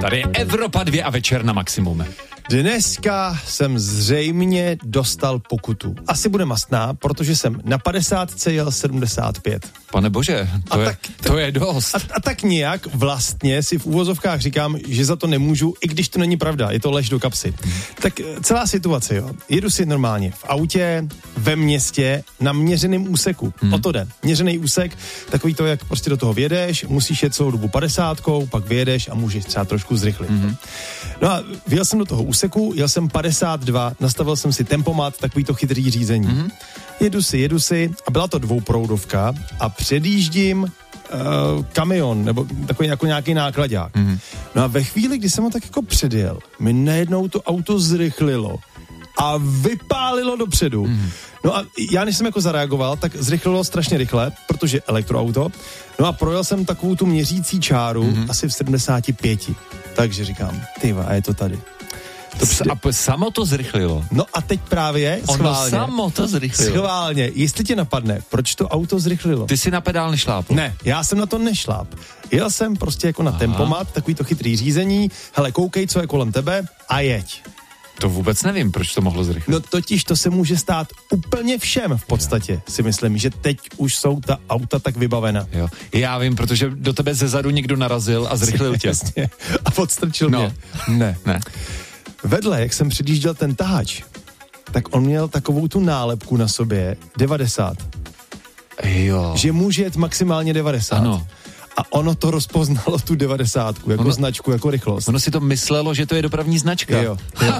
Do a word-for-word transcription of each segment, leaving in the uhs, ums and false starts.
Tady je Evropa dva a večer na maximum. Dneska jsem zřejmě dostal pokutu. Asi bude mastná, protože jsem na padesátce jel sedmdesát pět. Pane bože, to, je, tak, to je dost. A, a tak nějak vlastně si v úvozovkách říkám, že za to nemůžu, i když to není pravda, je to lež do kapsy. Hmm. Tak celá situace, jo. Jedu si normálně v autě, ve městě, na měřeném úseku. Hmm. O to jde. Měřený úsek, takový to, jak prostě do toho vjedeš, musíš jet celou dobu padesátkou, pak vyjedeš a můžeš třeba trošku zrychlit. Hmm. No a vyjel jsem do toho úseku, jel jsem padesát dva, nastavil jsem si tempomat, takový to chytrý řízení. Mm-hmm. Jedu si, jedu si a byla to dvouproudovka a předjíždím uh, kamion, nebo takový jako nějaký nákladák. Mm-hmm. No a ve chvíli, kdy jsem ho tak jako předjel, mi najednou to auto zrychlilo a vypálilo dopředu. Mm-hmm. No a já, než jsem jako zareagoval, tak zrychlilo strašně rychle, protože elektroauto. No a projel jsem takovou tu měřící čáru mm-hmm. asi v sedmdesáti pěti. Takže říkám, tyva, a je to tady. To ps- a p- samo to zrychlilo. No a teď právě schválně. Ono samo to zrychlilo. Schválně. Jestli tě napadne, proč to auto zrychlilo? Ty si na pedál nešlápl. Ne, já jsem na to nešláp. Jel jsem prostě jako na Aha. tempomat, takový to chytrý řízení, hele, koukej, co je kolem tebe a jeď. To vůbec nevím, proč to mohlo zrychlit. No totiž to se může stát úplně všem v podstatě, jo. Si myslím, že teď už jsou ta auta tak vybavena. Jo. Já vím, protože do tebe zezadu někdo narazil a zrychlil tě. Jasně. A podstrčil no. mě. Ne. Ne. Vedle, jak jsem předjížděl ten tahač, tak on měl takovou tu nálepku na sobě devadesát. Jo. Že může jet maximálně devadesát. Ano. A ono to rozpoznalo tu devadesátku, jako ono, značku, jako rychlost. Ono si to myslelo, že to je dopravní značka. Jo, jo.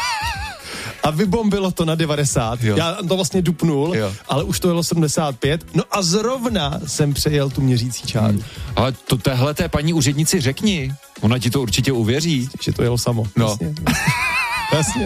A vybombilo to na devadesát. Jo. Já to vlastně dupnul, jo. Ale už to jelo sedmdesát pět. No a zrovna jsem přejel tu měřící čáru. Hmm. Ale to téhleté paní úřednici řekni. Ona ti to určitě uvěří. Že to jelo samo. No. Jasně. Jasně.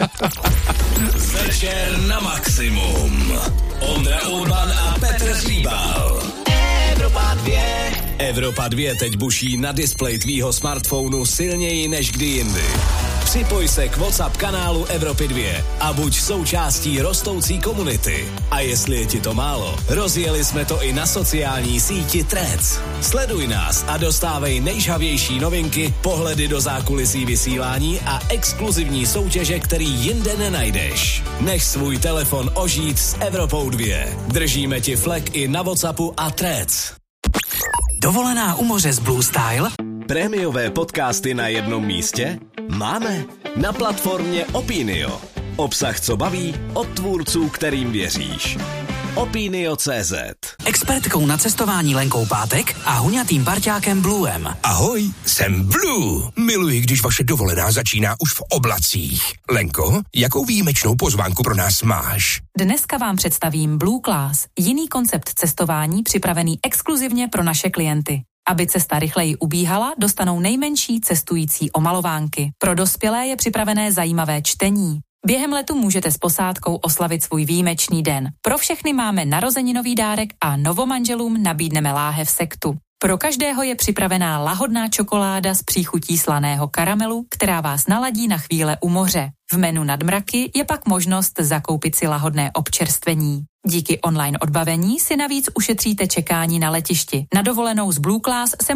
Večer na maximum. Ondra Urban a Petr Hříbal. Evropa dva. Evropa dva teď buší na displeji tvýho smartphonu silněji než kdy jindy. Připoj se k WhatsApp kanálu Evropy dva a buď součástí rostoucí komunity. A jestli je ti to málo, rozjeli jsme to i na sociální síti Threads. Sleduj nás a dostávej nejžhavější novinky, pohledy do zákulisí vysílání a exkluzivní soutěže, který jinde nenajdeš. Nech svůj telefon ožít s Evropou dva. Držíme ti flek i na WhatsAppu a Threads. Dovolená u moře z Blue Style? Prémiové podcasty na jednom místě? Máme na platformě Opinio. Obsah, co baví, od tvůrců, kterým věříš. Opinio tečka cé zet. Expertkou na cestování Lenkou Pátek a huňatým parťákem Bluem. Ahoj, jsem Blue. Miluji, když vaše dovolená začíná už v oblacích. Lenko, jakou výjimečnou pozvánku pro nás máš? Dneska vám představím Blue Class, jiný koncept cestování připravený exkluzivně pro naše klienty. Aby cesta rychleji ubíhala, dostanou nejmenší cestující omalovánky. Pro dospělé je připravené zajímavé čtení. Během letu můžete s posádkou oslavit svůj výjimečný den. Pro všechny máme narozeninový dárek a novomanželům nabídneme láhev sektu. Pro každého je připravená lahodná čokoláda s příchutí slaného karamelu, která vás naladí na chvíle u moře. V menu Nadmraky je pak možnost zakoupit si lahodné občerstvení. Díky online odbavení si navíc ušetříte čekání na letišti. Na dovolenou z Blue Class se